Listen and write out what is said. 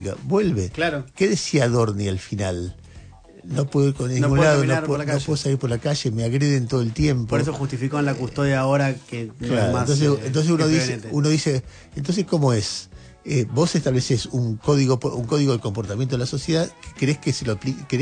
vuelve. Claro. ¿Qué decía Adorni al final? No puedo ir con ningún puedo lado, caminar no por la calle. puedo salir por la calle, me agreden todo el tiempo. Por eso justificó en la custodia ahora que no claro, es más. Entonces uno dice, entonces ¿cómo es? Vos estableces un código de comportamiento de la sociedad, ¿crees que se lo